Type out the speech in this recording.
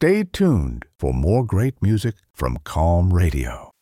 Stay tuned for more great music from Calm Radio.